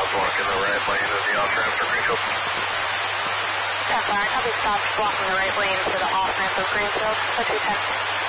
blocking the right lane of the off-ramp for Greenfield. 10-5, copy, stop blocking the right lane for the off-ramp of Greenfield, 210.